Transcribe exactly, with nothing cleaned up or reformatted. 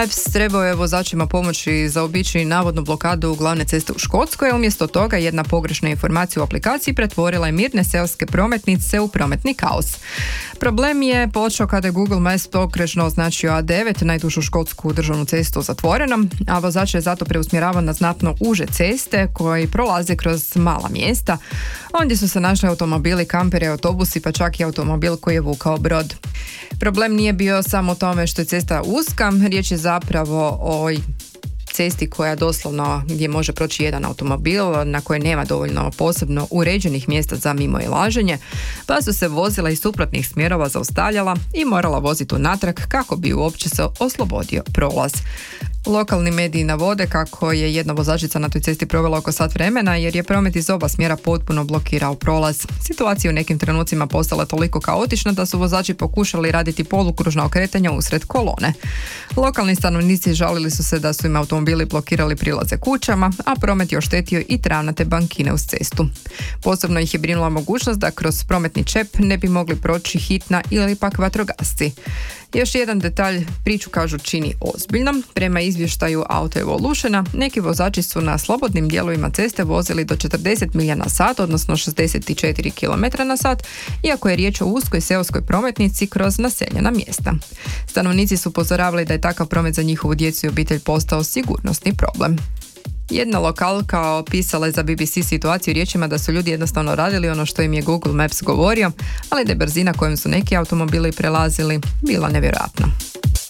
Maps trebao je vozačima pomoći zaobići navodnu blokadu glavne ceste u Škotskoj, umjesto toga jedna pogrešna informacija u aplikaciji pretvorila je mirne seoske prometnice u prometni kaos. Problem je počeo kada je Google Maps pogrešno označio A devet, najdužu škotsku državnu cestu, zatvorenom, a vozač je zato preusmjeravao na znatno uže ceste koji prolaze kroz mala mjesta. Ondje su se našli automobili, kamperi, autobusi, pa čak i automobil koji je vukao brod. Problem nije bio samo u tome što je cesta uska, riječ je zapravo o cesti koja doslovno gdje može proći jedan automobil, na kojoj nema dovoljno posebno uređenih mjesta za mimoilaženje, pa su se vozila iz suprotnih smjerova zaustavljala i morala voziti unatrag kako bi uopće se oslobodio prolaz. Lokalni mediji navode kako je jedna vozačica na toj cesti provela oko sat vremena jer je promet iz oba smjera potpuno blokirao prolaz. Situacija u nekim trenucima postala toliko kaotična da su vozači pokušali raditi polukružna okretanja usred kolone. Lokalni stanovnici žalili su se da su im automobili blokirali prilaze kućama, a promet je oštetio i travnate bankine uz cestu. Posebno ih je brinula mogućnost da kroz prometni čep ne bi mogli proći hitna ili pak vatrogasci. Još jedan detalj priču, kažu, čini ozbiljnom. Prema izvještaju Auto Evolutiona, neki vozači su na slobodnim dijelovima ceste vozili do četrdeset milja na sat, odnosno šezdeset četiri kilometra na sat, iako je riječ o uskoj seoskoj prometnici kroz naseljena mjesta. Stanovnici su upozoravali da je takav promet za njihovu djecu i obitelj postao sigurnosni problem. Jedna lokalka opisala je za B B C situaciju riječima da su ljudi jednostavno radili ono što im je Google Maps govorio, ali da je brzina kojom su neki automobili prelazili bila nevjerojatna.